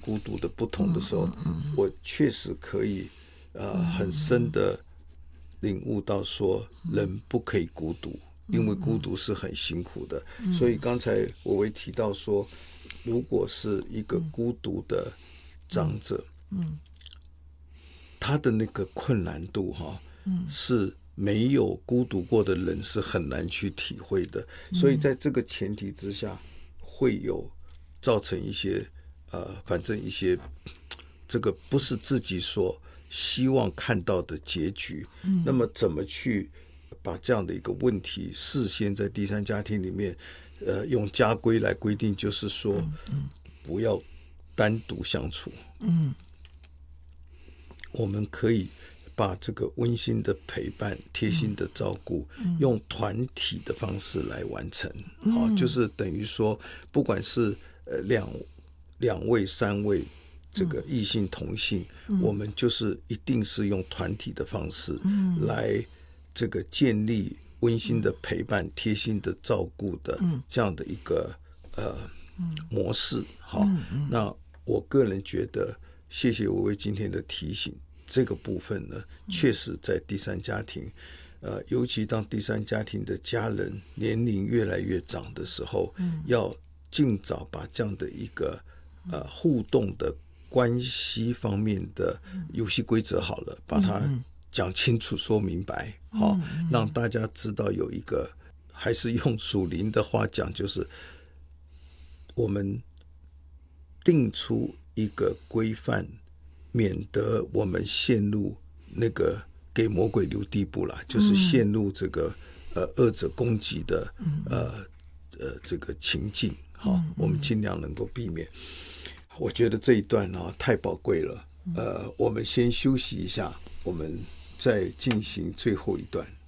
孤独的不同的时候，我确实可以很深的领悟到说，人不可以孤独，因为孤独是很辛苦的。所以刚才我会提到说，如果是一个孤独的长者，他的那个困难度是没有孤独过的人是很难去体会的。所以在这个前提之下，会有造成一些反正一些这个不是自己所希望看到的结局。那么怎么去把这样的一个问题事先在第三家庭里面用家规来规定，就是说不要单独相处。我们可以把这个温馨的陪伴、贴心的照顾，用团体的方式来完成。就是等于说，不管是两位、三位这个异性同性，我们就是一定是用团体的方式来这个建立温馨的陪伴、贴心的照顾的这样的一个模式。那我个人觉得，谢谢薇薇今天的提醒，这个部分呢，确实在第三家庭，尤其当第三家庭的家人年龄越来越长的时候，要尽早把这样的一个互动的关系方面的游戏规则好了，把它讲清楚、说明白，让大家知道有一个，还是用属灵的话讲，就是我们定出一个规范，免得我们陷入那个给魔鬼留地步啦，就是陷入这个恶者攻击的这个情境。我们尽量能够避免。我觉得这一段太宝贵了。我们先休息一下，我们再进行最后一段。